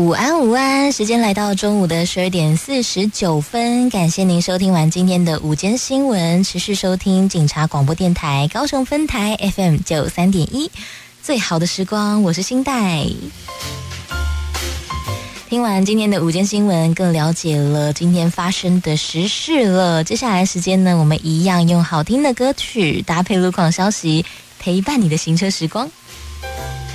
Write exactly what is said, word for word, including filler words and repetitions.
午安午安，时间来到中午的十二点四十九分，感谢您收听完今天的午间新闻，持续收听警察广播电台高雄分台 F M 九三点一，最好的时光，我是新代。听完今天的午间新闻，更了解了今天发生的时事了。接下来时间呢，我们一样用好听的歌曲搭配路况消息，陪伴你的行车时光。